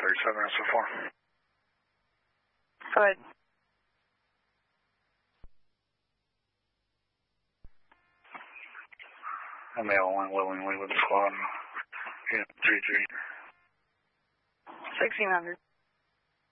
37 SO4. Go ahead. I'm L1 willingly with the squad. Yeah, 33. 1600.